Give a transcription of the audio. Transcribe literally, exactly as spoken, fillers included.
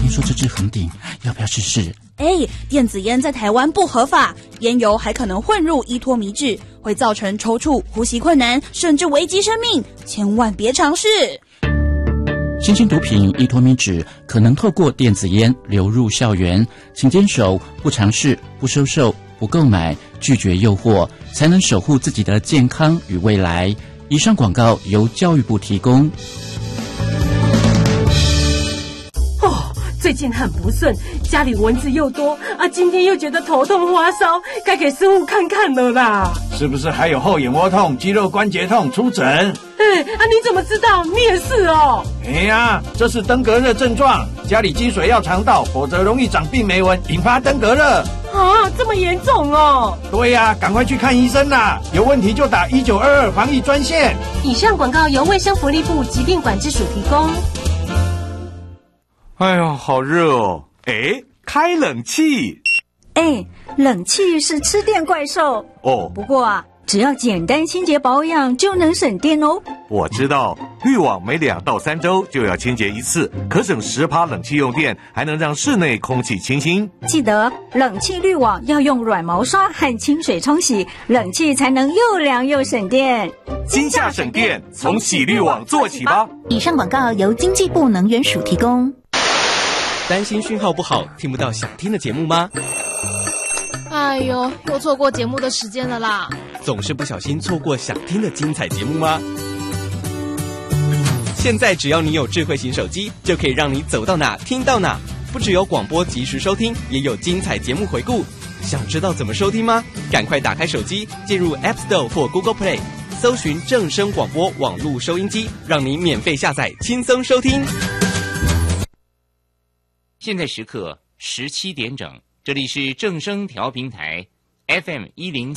听说这支红顶，要不要试试？ 哎，电子烟在台湾不合法，烟油还可能混入依托米脂，会造成抽搐、呼吸困难，甚至危及生命，千万别尝试。 新型毒品依托米脂可能透过电子烟流入校园，请坚守不尝试、不收受、不购买，拒绝诱惑，才能守护自己的健康与未来。以上广告由教育部提供。 哦，最近很不顺，家里蚊子又多啊，今天又觉得头痛发烧，该给师傅看看了啦。 是不是还有后眼窝痛、肌肉关节痛？出诊。 哎啊，你怎么知道？你也是哦。 哎呀，这是登革热症状，家里积水要肠道，否则容易长病媒蚊，引发登革热。 啊，这么严重哦？ 对呀、啊，赶快去看医生啦！有问题就打一九二二防疫专线。 以上广告由卫生福利部疾病管制署提供。 哎呦，好热哦！哎，开冷气。 哎，冷气是吃电怪兽哦。 不过啊，只要简单清洁保养就能省电哦。 我知道，滤网每两到三周就要清洁一次，可省十趴冷气用电，还能让室内空气清新。 记得冷气滤网要用软毛刷和清水冲洗，冷气才能又凉又省电。 今夏省电，从洗滤网做起吧。 以上广告由经济部能源署提供。 担心讯号不好，听不到想听的节目吗？ 哎呦，又错过节目的时间了啦！ 总是不小心错过想听的精彩节目吗？现在只要你有智慧型手机，就可以让你走到哪听到哪。不只有广播及时收听，也有精彩节目回顾。想知道怎么收听吗？赶快打开手机，进入 App Store 或 Google Play， 搜寻正声广播网络收音机，让你免费下载，轻松收听。 现在时刻十七点整，这里是正声调频台 F M 一零。